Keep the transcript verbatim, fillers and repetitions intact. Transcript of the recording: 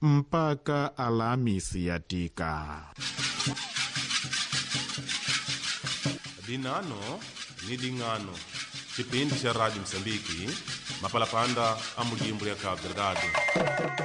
mpaka Alhamisi yatika. Dinano ni dingano, kipindi cha Radio Msambiki, mapalapanda amujimbo ya Cabo Delgado.